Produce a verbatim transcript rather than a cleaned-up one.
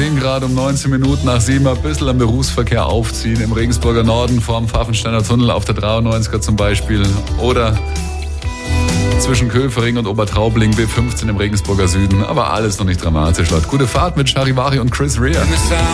sehen gerade um neunzehn Minuten nach sieben ein bisschen am Berufsverkehr aufziehen. Im Regensburger Norden vorm Pfaffensteiner Tunnel auf der dreiundneunziger zum Beispiel. Oder zwischen Köfering und Obertraubling B fünfzehn im Regensburger Süden. Aber alles noch nicht dramatisch. Laut Gute Fahrt mit Charivari und Chris Rea.